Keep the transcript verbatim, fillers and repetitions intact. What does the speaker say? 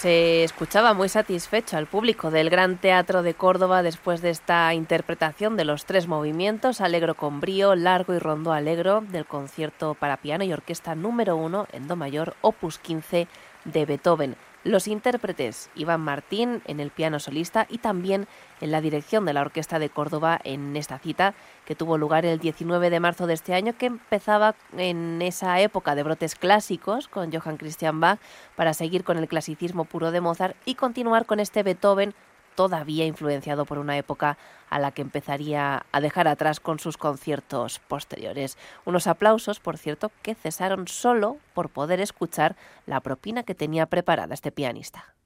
Se escuchaba muy satisfecho al público del Gran Teatro de Córdoba después de esta interpretación de los tres movimientos, Allegro con brío, Largo y Rondó Allegro, del concierto para piano y orquesta número uno en do mayor, opus quince de Beethoven. Los intérpretes, Iván Martín en el piano solista y también en la dirección de la Orquesta de Córdoba en esta cita que tuvo lugar el diecinueve de marzo de este año, que empezaba en esa época de brotes clásicos con Johann Christian Bach para seguir con el clasicismo puro de Mozart y continuar con este Beethoven todavía influenciado por una época a la que empezaría a dejar atrás con sus conciertos posteriores. Unos aplausos, por cierto, que cesaron solo por poder escuchar la propina que tenía preparada este pianista.